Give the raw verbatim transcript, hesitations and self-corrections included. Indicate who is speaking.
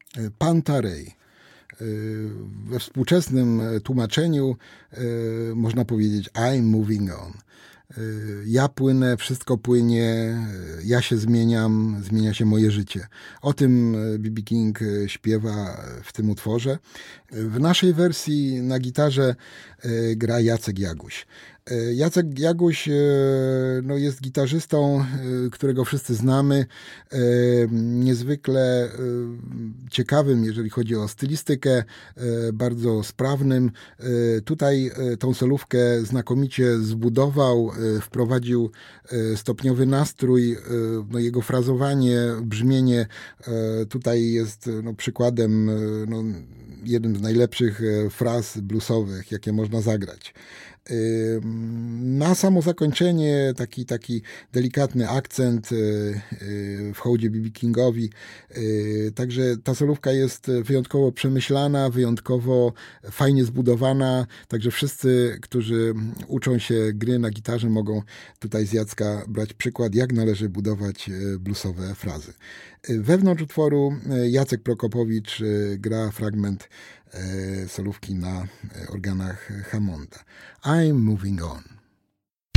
Speaker 1: Pantarej. We współczesnym tłumaczeniu można powiedzieć I'm moving on. Ja płynę, wszystko płynie, ja się zmieniam, zmienia się moje życie. O tym B B King śpiewa w tym utworze. W naszej wersji na gitarze gra Jacek Jaguś. Jacek Jaguś no, jest gitarzystą, którego wszyscy znamy, niezwykle ciekawym, jeżeli chodzi o stylistykę, bardzo sprawnym. Tutaj tą solówkę znakomicie zbudował, wprowadził stopniowy nastrój, no, jego frazowanie, brzmienie tutaj jest no, przykładem, no, jednym z najlepszych fraz bluesowych, jakie można zagrać. Na samo zakończenie taki, taki delikatny akcent w hołdzie B B Kingowi. Także ta solówka jest wyjątkowo przemyślana, wyjątkowo fajnie zbudowana. Także wszyscy, którzy uczą się gry na gitarze, mogą tutaj z Jacka brać przykład, jak należy budować bluesowe frazy. Wewnątrz utworu Jacek Prokopowicz gra fragment solówki na organach Hammonda. I'm moving on.